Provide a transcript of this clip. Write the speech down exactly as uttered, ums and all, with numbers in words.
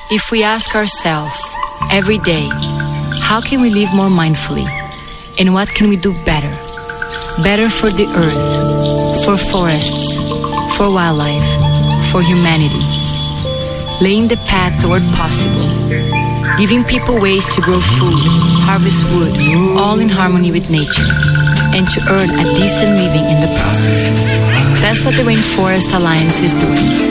If we ask ourselves every day, how can we live more mindfully? And what can we do better? Better for the earth, for forests, for wildlife, for humanity. Laying the path toward possible. Giving people ways to grow food, harvest wood, all in harmony with nature. And to earn a decent living in the process. That's what the Rainforest Alliance is doing.